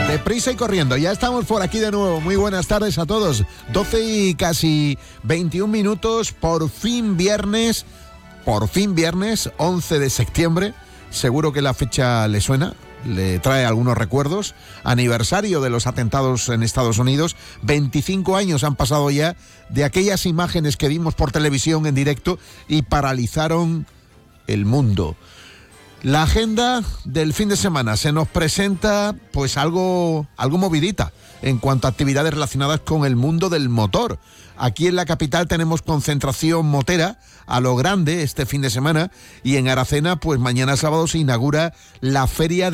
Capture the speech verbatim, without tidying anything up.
Deprisa y corriendo, ya estamos por aquí de nuevo. Muy buenas tardes a todos. doce y casi veintiún minutos, por fin viernes, por fin viernes, once de septiembre. Seguro que la fecha le suena, le trae algunos recuerdos. Aniversario de los atentados en Estados Unidos. veinticinco años han pasado ya de aquellas imágenes que vimos por televisión en directo y paralizaron el mundo. La agenda del fin de semana se nos presenta pues algo, algo movidita en cuanto a actividades relacionadas con el mundo del motor. Aquí en la capital tenemos concentración motera a lo grande este fin de semana y en Aracena pues mañana sábado se inaugura la feria